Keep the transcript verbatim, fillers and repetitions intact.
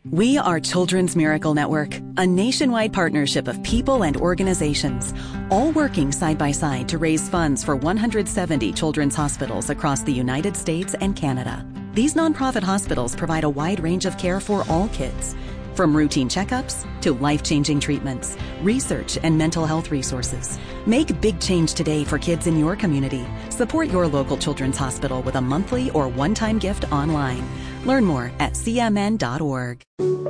We are Children's Miracle Network, a nationwide partnership of people and organizations, all working side by side to raise funds for one hundred seventy children's hospitals across the United States and Canada. These nonprofit hospitals provide a wide range of care for all kids, from routine checkups to life-changing treatments, research, and mental health resources. Make big change today for kids in your community. Support your local children's hospital with a monthly or one-time gift online. Learn more at c m n dot org.